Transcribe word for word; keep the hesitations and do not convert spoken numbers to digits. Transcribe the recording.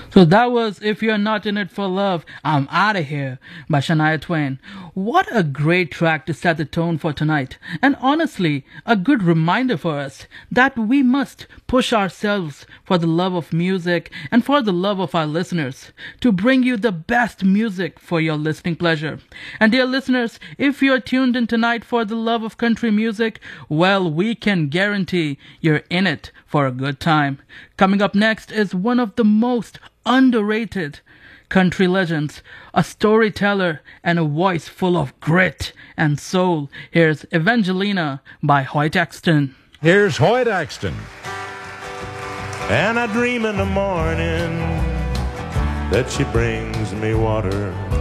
So that was If You're Not In It For Love, I'm Outta Here by Shania Twain. What a great track to set the tone for tonight. And honestly, a good reminder for us that we must push ourselves for the love of music and for the love of our listeners to bring you the best music for your listening pleasure. And dear listeners, if you're tuned in tonight for the love of country music, well, we can guarantee you're in it for a good time. Coming up next is one of the most underrated country legends, a storyteller and a voice full of grit and soul. Here's Evangelina by Hoyt Axton. Here's Hoyt Axton. And I dream in the morning that she brings me water.